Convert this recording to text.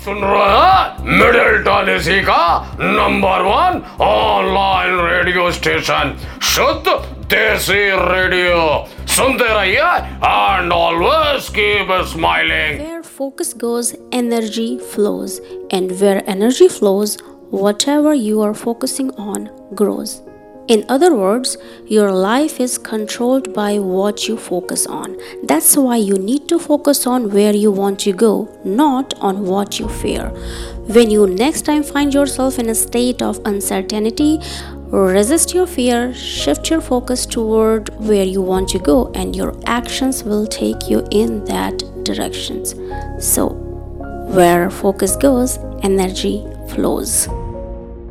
सुन रहे हैं middle Tennessee का नंबर 1 ऑनलाइन रेडियो स्टेशन शुद्ध देसी रेडियो। सुनते रहिए and always keep smiling. Where focus goes, energy flows, and where energy flows, whatever you are focusing on grows. In other words, your life is controlled by what you focus on. That's why you need to focus on where you want to go, not on what you fear. When you next time find yourself in a state of uncertainty, resist your fear, shift your focus toward where you want to go, and your actions will take you in that directions. So, where focus goes, energy flows.